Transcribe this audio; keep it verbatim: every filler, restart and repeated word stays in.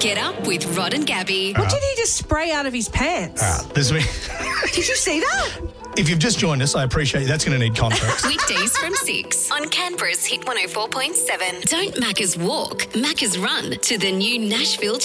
Get up with Rod and Gabby. What did he just spray out of his pants? All right, this week. Did you see that? If you've just joined us, I appreciate you. That's going to need context. Weekdays from six on Canberra's Hit one oh four point seven. Don't Macca's walk, Macca's run to the new Nashville